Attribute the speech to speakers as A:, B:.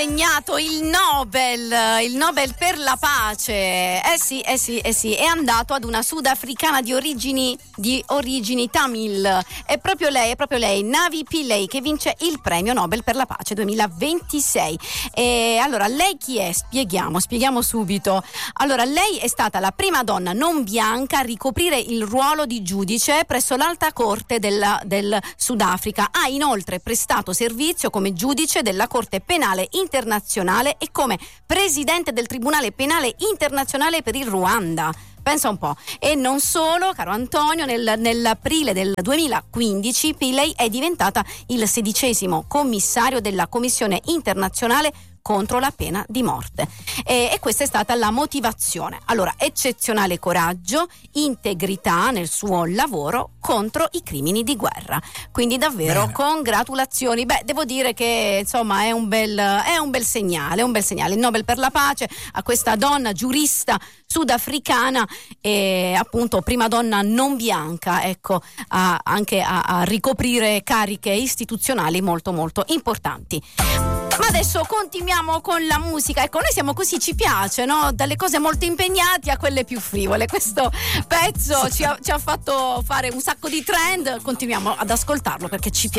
A: Segnato il Nobel per la pace. Sì, è andato ad una sudafricana di origini Tamil. È proprio lei, Navi Pillay, che vince il premio Nobel per la pace 2026. E allora, lei chi è? Spieghiamo subito. Allora, lei è stata la prima donna non bianca a ricoprire il ruolo di giudice presso l'Alta Corte del Sudafrica. Ha inoltre prestato servizio come giudice della Corte Penale Internazionale e come presidente del Tribunale Penale Internazionale per il Ruanda. Pensa un po'. E non solo, caro Antonio, nell'aprile del 2015 Pillay è diventata il 16° commissario della Commissione internazionale contro la pena di morte. E questa è stata la motivazione. Allora, eccezionale coraggio, integrità nel suo lavoro contro i crimini di guerra. Quindi davvero congratulazioni. Devo dire che insomma è un bel segnale, il Nobel per la pace a questa donna giurista sudafricana e appunto prima donna non bianca, ecco, anche a ricoprire cariche istituzionali molto molto importanti. Ma adesso continuiamo con la musica. Ecco, noi siamo così, ci piace, no? Dalle cose molto impegnate a quelle più frivole. Questo pezzo ci ha fatto fare un sacco di trend. Continuiamo ad ascoltarlo perché ci piace.